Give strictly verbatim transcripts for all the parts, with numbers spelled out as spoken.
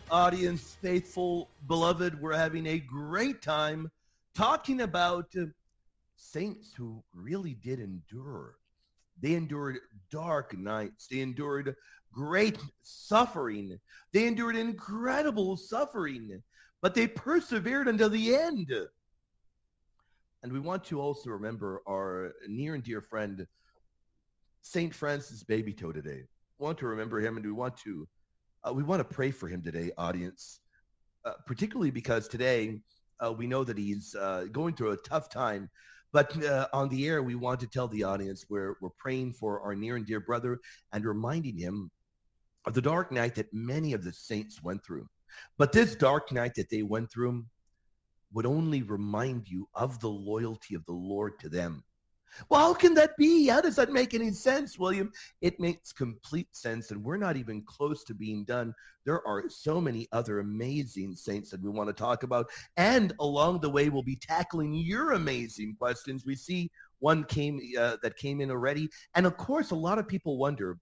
audience, faithful, beloved. We're having a great time talking about uh, saints who really did endure. They endured dark nights. They endured great suffering. They endured incredible suffering, but they persevered until the end. And we want to also remember our near and dear friend, Saint Francis Babytoe today. We want to remember him, and we want to uh, we want to pray for him today, audience, uh, particularly because today uh, we know that he's uh, going through a tough time. But uh, on the air, we want to tell the audience we're, we're praying for our near and dear brother and reminding him of the dark night that many of the saints went through. But this dark night that they went through would only remind you of the loyalty of the Lord to them. Well, how can that be? How does that make any sense, William? It makes complete sense, and we're not even close to being done. There are so many other amazing saints that we want to talk about, and along the way, we'll be tackling your amazing questions. We see one came uh, that came in already, and of course, a lot of people wonder.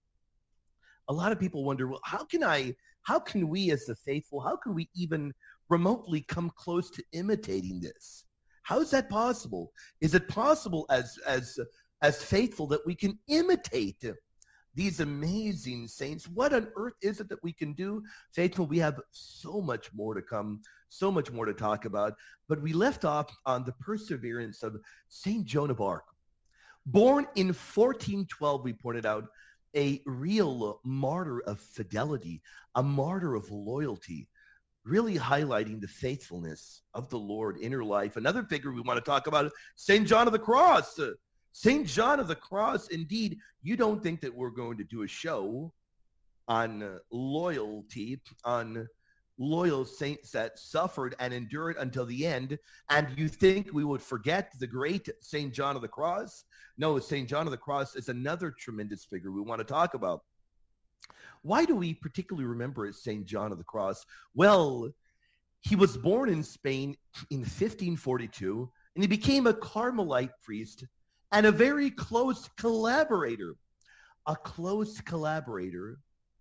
A lot of people wonder, well, how can I? How can we, as the faithful, how can we even remotely come close to imitating this? How is that possible? Is it possible as as as faithful that we can imitate these amazing saints? What on earth is it that we can do? Faithful, we have so much more to come, so much more to talk about. But we left off on the perseverance of Saint Joan of Arc. Born in fourteen twelve, we pointed out, a real martyr of fidelity, a martyr of loyalty, really highlighting the faithfulness of the Lord in her life. Another figure we want to talk about, Saint John of the Cross. Saint John of the Cross, indeed, you don't think that we're going to do a show on uh, loyalty, on loyal saints that suffered and endured until the end, and you think we would forget the great Saint John of the Cross? No, Saint John of the Cross is another tremendous figure we want to talk about. Why do we particularly remember Saint John of the Cross? Well, he was born in Spain in fifteen forty-two, and he became a Carmelite priest and a very close collaborator, a close collaborator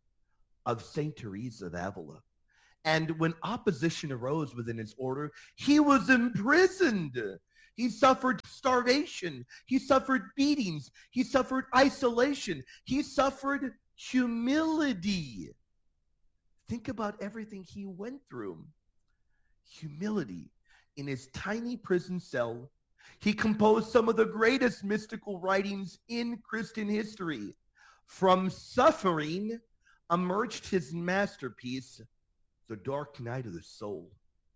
of Saint Teresa of Avila. And when opposition arose within his order, he was imprisoned. He suffered starvation. He suffered beatings. He suffered isolation. He suffered humility. Think about everything he went through. Humility. In his tiny prison cell, he composed some of the greatest mystical writings in Christian history. From suffering emerged his masterpiece, The Dark Night of the Soul.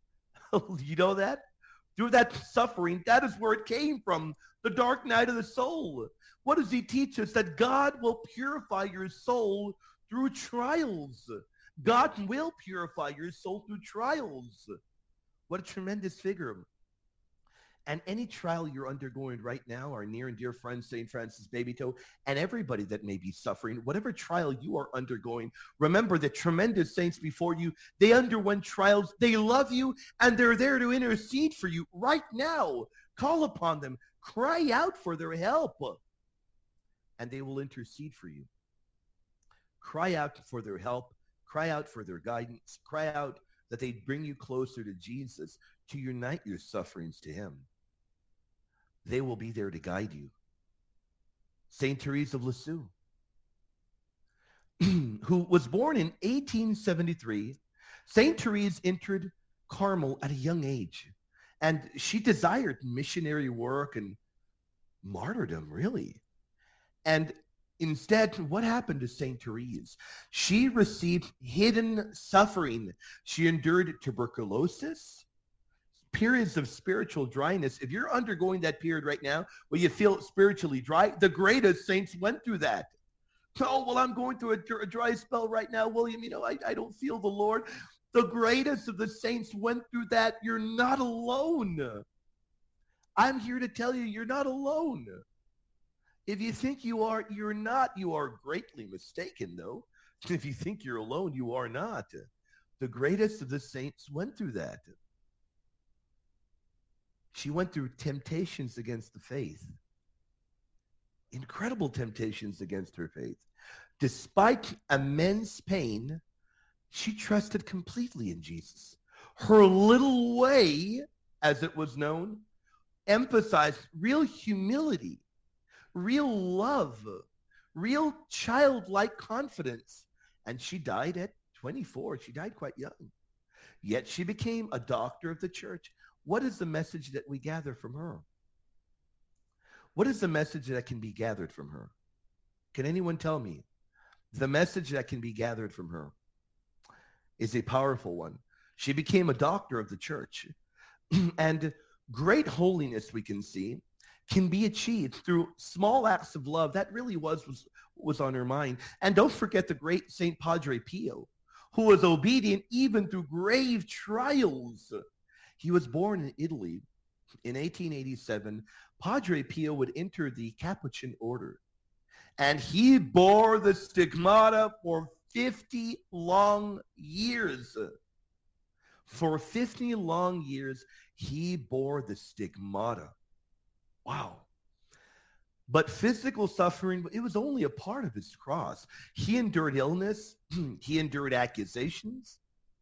You know that? Through that suffering, that is where it came from, the dark night of the soul. What does he teach us? That God will purify your soul through trials. God will purify your soul through trials. What a tremendous figure. And any trial you're undergoing right now, our near and dear friend, Saint Francis Babytoe, and everybody that may be suffering, whatever trial you are undergoing, remember the tremendous saints before you, they underwent trials, they love you, and they're there to intercede for you right now. Call upon them, cry out for their help, and they will intercede for you. Cry out for their help, cry out for their guidance, cry out that they bring you closer to Jesus, to unite your sufferings to him. They will be there to guide you. Saint Therese of Lisieux, who was born in eighteen seventy-three, Saint Therese entered Carmel at a young age, and she desired missionary work and martyrdom, really. And instead, what happened to Saint Therese? She received hidden suffering. She endured tuberculosis, periods of spiritual dryness. If you're undergoing that period right now where you feel spiritually dry, the greatest saints went through that. Oh, well, I'm going through a, a dry spell right now, William. You know, I, I don't feel the Lord. The greatest of the saints went through that. You're not alone. I'm here to tell you, you're not alone. If you think you are, you're not. You are greatly mistaken, though. If you think you're alone, you are not. The greatest of the saints went through that. She went through temptations against the faith. Incredible temptations against her faith. Despite immense pain, She trusted completely in Jesus. Her little way, as it was known, emphasized real humility, real love, real childlike confidence. And she died at twenty-four. She died quite young. Yet she became a doctor of the church. What is the message that we gather from her? What is the message that can be gathered from her? Can anyone tell me? The message that can be gathered from her is a powerful one. She became a doctor of the church. And great holiness, we can see, can be achieved through small acts of love. That really was, was, was on her mind. And don't forget the great Saint Padre Pio, who was obedient even through grave trials. He was born in Italy in eighteen eighty-seven. Padre Pio would enter the Capuchin order, and he bore the stigmata for fifty long years. For fifty long years, he bore the stigmata. Wow. But physical suffering, it was only a part of his cross. He endured illness. He endured accusations.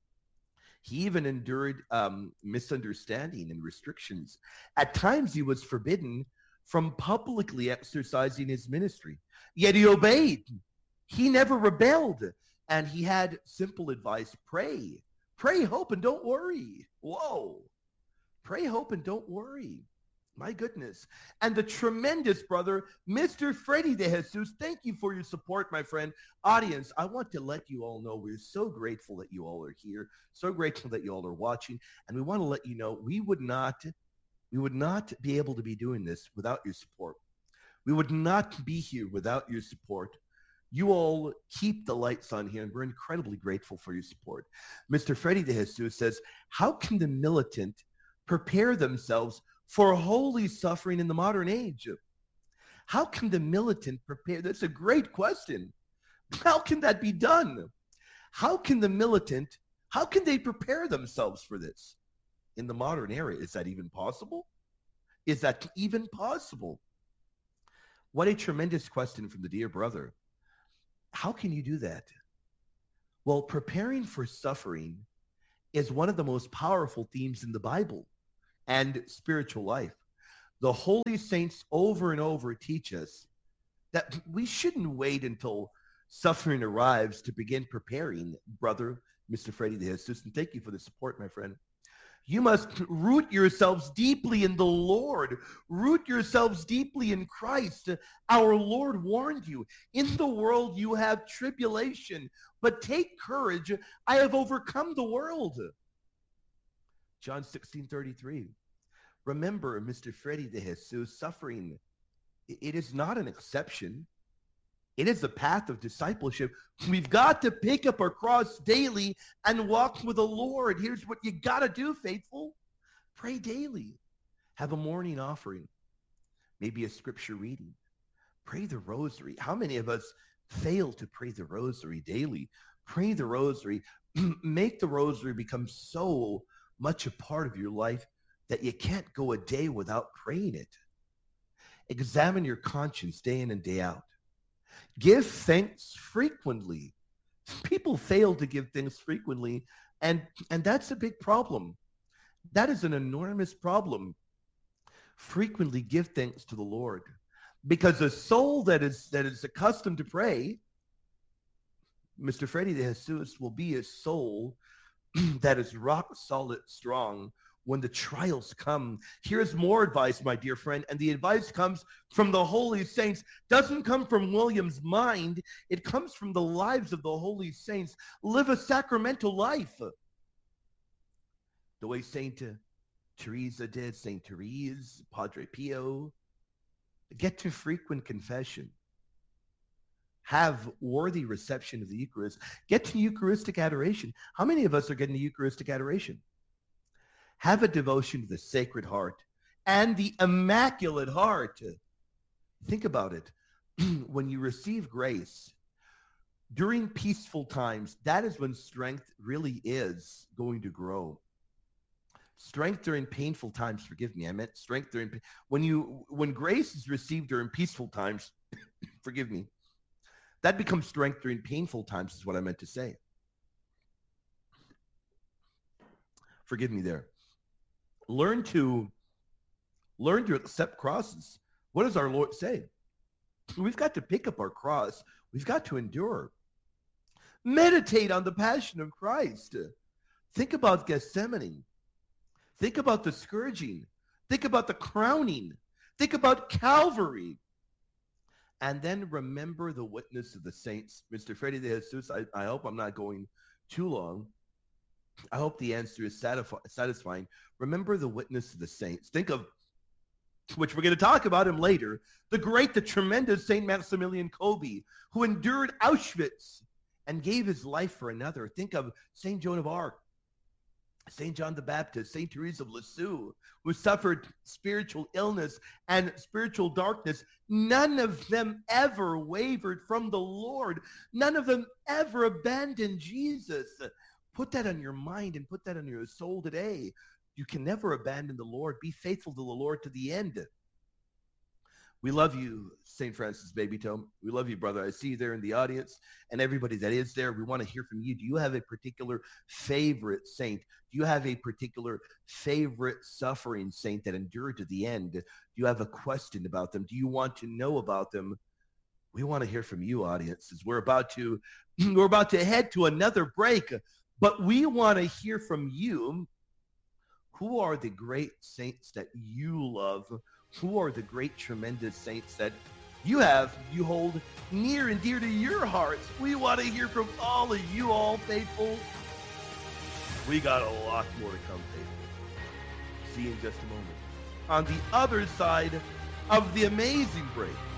He even endured um, misunderstanding and restrictions. At times, he was forbidden from publicly exercising his ministry. Yet he obeyed. He never rebelled. And he had simple advice: pray. Pray, hope, and don't worry. Whoa. Pray, hope, and don't worry. My goodness. And the tremendous brother, Mister Freddy De Jesus, thank you for your support, my friend. Audience, I want to let you all know we're so grateful that you all are here, so grateful that you all are watching, and we want to let you know we would not, we would not be able to be doing this without your support. We would not be here without your support. You all keep the lights on here, and we're incredibly grateful for your support. Mister Freddy De Jesus says, how can the militant prepare themselves for holy suffering in the modern age? How can the militant prepare? That's a great question. How can that be done? How can the militant, how can they prepare themselves for this in the modern era? Is that even possible? Is that even possible? What a tremendous question from the dear brother. How can you do that? Well, preparing for suffering is one of the most powerful themes in the Bible and spiritual life. The holy saints over and over teach us that we shouldn't wait until suffering arrives to begin preparing, brother, Mister Freddy De Jesus. And thank you for the support, my friend. You must root yourselves deeply in the Lord. Root yourselves deeply in Christ. Our Lord warned you, in the world you have tribulation, but take courage. I have overcome the world. John sixteen thirty-three. Remember, Mister Freddy De Jesus, suffering, it is not an exception. It is the path of discipleship. We've got to pick up our cross daily and walk with the Lord. Here's what you got to do, faithful. Pray daily. Have a morning offering. Maybe a scripture reading. Pray the rosary. How many of us fail to pray the rosary daily? Pray the rosary. Make the rosary become so much a part of your life that you can't go a day without praying it. Examine your conscience day in and day out. Give thanks frequently. People fail to give thanks frequently, and, and that's a big problem. That is an enormous problem. Frequently give thanks to the Lord, because a soul that is that is accustomed to pray, Mister Freddy De Jesus, will be a soul that is rock solid strong when the trials come. Here's more advice, my dear friend, and the advice comes from the holy saints. Doesn't come from William's mind. It comes from the lives of the holy saints. Live a sacramental life. The way Saint Teresa did, Saint Therese, Padre Pio. Get to frequent confession. Have worthy reception of the Eucharist. Get to Eucharistic adoration. How many of us are getting to Eucharistic adoration? Have a devotion to the Sacred Heart and the Immaculate Heart. Think about it. When you receive grace, during peaceful times, that is when strength really is going to grow. Strength during painful times, forgive me, I meant strength during, when you, when grace is received during peaceful times, forgive me, that becomes strength during painful times is what I meant to say. Forgive me there. Learn to learn to accept crosses. What does our Lord say? We've got to pick up our cross. We've got to endure. Meditate on the passion of Christ. Think about Gethsemane. Think about the scourging. Think about the crowning. Think about Calvary. And then remember the witness of the saints. Mister Freddy de Jesus, I, I hope I'm not going too long. I hope the answer is satisfi- satisfying. Remember the witness of the saints. Think of, which we're going to talk about him later, the great, the tremendous Saint Maximilian Kolbe, who endured Auschwitz and gave his life for another. Think of Saint Joan of Arc, Saint John the Baptist, Saint Therese of Lisieux, who suffered spiritual illness and spiritual darkness. None of them ever wavered from the Lord. None of them ever abandoned Jesus. Put that on your mind and put that on your soul today. You can never abandon the Lord. Be faithful to the Lord to the end. We love you, Saint Francis Baby Toe. We love you, brother. I see you there in the audience, and everybody that is there. We want to hear from you. Do you have a particular favorite saint? Do you have a particular favorite suffering saint that endured to the end? Do you have a question about them? Do you want to know about them? We want to hear from you, audiences. We're about to we're about to head to another break, but we want to hear from you. Who are the great saints that you love? Who are the great, tremendous saints that you have, you hold near and dear to your hearts? We want to hear from all of you, all faithful. We got a lot more to come, faithful. See you in just a moment. On the other side of the amazing break.